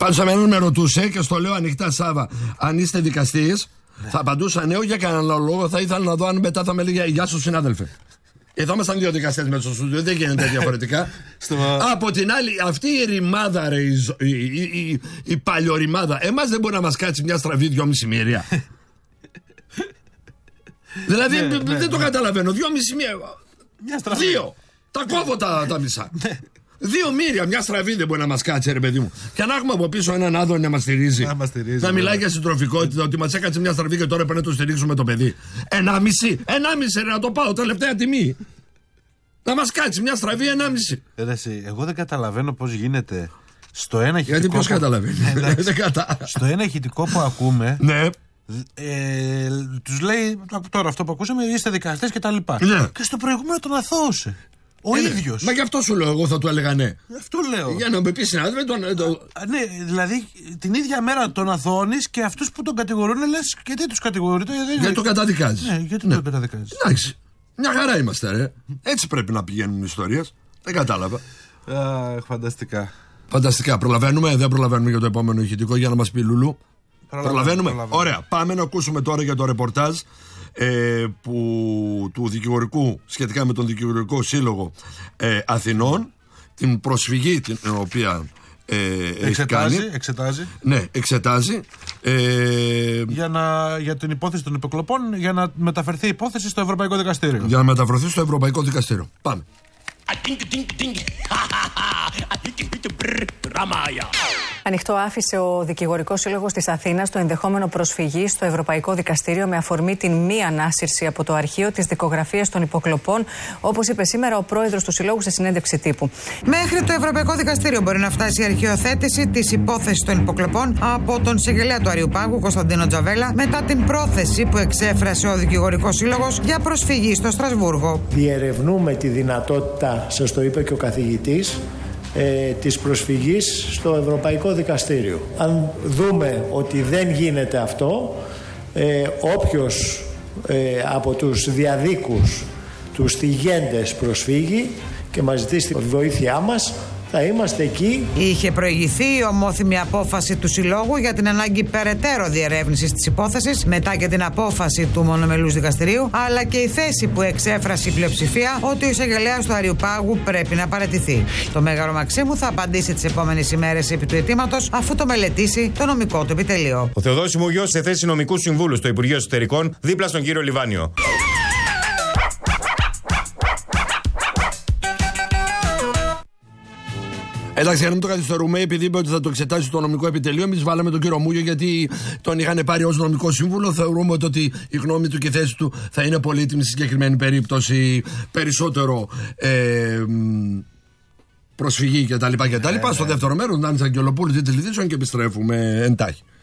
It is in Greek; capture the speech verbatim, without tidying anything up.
Πάντως εμένα με ρωτούσε και στο λέω ανοιχτά, Σάβα, αν είστε δικαστής, ναι. θα απαντούσα ναι, για κανένα λόγο. Θα ήθελα να δω αν μετά θα με λέγει γεια σου, συνάδελφε. Εδώ ήμασταν δύο δικαστές μέσα στο στούντιο, δεν γίνεται διαφορετικά. Στο... Από την άλλη, αυτή η ρημάδα, ρε, η, η, η, η, η παλιορημάδα, εμάς δεν μπορεί να μας κάτσει μια στραβή δυόμιση μοίρια. Δηλαδή ναι, δεν ναι, το ναι. καταλαβαίνω. Δυόμιση μοίρια. Δύο. Τα κόβω τα, τα μισά. Δύο μοίρια, μια στραβή δεν μπορεί να μας κάτσει, ρε παιδί μου. Και να έχουμε από πίσω έναν άδωνο να μας στηρίζει. Να, μας στηρίζει, να μιλάει για συντροφικότητα, ότι μας έκατσε μια στραβή και τώρα πρέπει να το στηρίξουμε το παιδί. Ενάμιση, ενάμιση ρε, να το πάω, τελευταία τιμή. Να μας κάτσει μια στραβή, ενάμιση. Εσύ, εγώ δεν καταλαβαίνω πώς γίνεται. Στο ένα ηχητικό. Γιατί ποιος καταλαβαίνει. Στο ένα ηχητικό που ακούμε. Ναι. Ε, τους λέει τώρα αυτό που ακούσαμε, είστε δικαστές και τα λοιπά. Ναι. Και στο προηγούμενο τον αθώωσε. Ο ε, ίδιος. Μα γι' αυτό σου λέω, εγώ θα του έλεγα ναι. Αυτό λέω. Για να με πει συνάδελφε. Τον, τον... Ναι, δηλαδή την ίδια μέρα τον αθώνεις και αυτούς που τον κατηγορούν λες γιατί τους κατηγορείτε. Γιατί, γιατί τον καταδικάζεις. Ναι, γιατί ναι. τον καταδικάζεις. Εντάξει. Μια χαρά είμαστε, ρε. Έτσι πρέπει να πηγαίνουν οι ιστορίες. Δεν κατάλαβα. Α, φανταστικά. Φανταστικά. Προλαβαίνουμε, δεν προλαβαίνουμε για το επόμενο ηχητικό για να μας πει Λουλού. Προλαβαίνουμε. Προλαβαίνουμε. Ωραία. Πάμε να ακούσουμε τώρα για το ρεπορτάζ ε, που, του δικηγορικού, σχετικά με τον Δικηγορικό Σύλλογο ε, Αθηνών, την προσφυγή την οποία ε, εξετάζει, έχει κάνει. εξετάζει. Ναι, εξετάζει. Ε, για, να, για την υπόθεση των υποκλοπών, για να μεταφερθεί η υπόθεση στο Ευρωπαϊκό Δικαστήριο. Για να μεταφερθεί στο Ευρωπαϊκό Δικαστήριο. Πάμε. Ανοιχτό άφησε ο Δικηγορικός Σύλλογος της Αθήνας το ενδεχόμενο προσφυγή στο Ευρωπαϊκό Δικαστήριο με αφορμή την μη ανάσυρση από το αρχείο της δικογραφίας των υποκλοπών, όπως είπε σήμερα ο πρόεδρος του Συλλόγου σε συνέντευξη τύπου. Μέχρι το Ευρωπαϊκό Δικαστήριο μπορεί να φτάσει η αρχαιοθέτηση της υπόθεσης των υποκλοπών από τον εισαγγελέα του Αριουπάγου, Κωνσταντίνο Τζαβέλα, μετά την πρόθεση που εξέφρασε ο Δικηγορικός Σύλλογος για προσφυγή στο Στρασβούργο. Διερευνούμε τη δυνατότητα, σας το είπε και ο καθηγητής, Ε, της προσφυγής στο Ευρωπαϊκό Δικαστήριο. Αν δούμε ότι δεν γίνεται αυτό, ε, όποιος ε, από τους διαδίκους, τους θυγέντες προσφύγει και μας ζητήσει τη βοήθειά μας, θα είμαστε εκεί. Είχε προηγηθεί η ομόθυμη απόφαση του Συλλόγου για την ανάγκη περαιτέρω διερεύνησης της υπόθεσης μετά και την απόφαση του μονομελούς δικαστηρίου, αλλά και η θέση που εξέφρασε η πλειοψηφία ότι ο εισαγγελέας του Αριουπάγου πρέπει να παραιτηθεί. Το Μέγαρο Μαξίμου θα απαντήσει τις επόμενες ημέρες επί του αιτήματος, αφού το μελετήσει το νομικό του επιτελείο. Ο Θεοδόσης Μουγιός σε θέση νομικού συμβούλου στο Υπουργείο Εσωτερικών, δίπλα στον κύριο Λιβάνιο. Εντάξει, για να μην το καθυστερούμε, επειδή είπε ότι θα το εξετάσει το νομικό επιτελείο, εμείς βάλαμε τον κύριο Μούγιο γιατί τον είχαν πάρει ως νομικό σύμβουλο. Θεωρούμε ότι η γνώμη του και η θέση του θα είναι πολύτιμη στη συγκεκριμένη περίπτωση. Περισσότερο ε, προσφυγή κτλ. κτλ. Στο δεύτερο μέρος, Νάνης Αγγελοπούλου, Τίτλ Ειδήσεων και επιστρέφουμε εντάχει.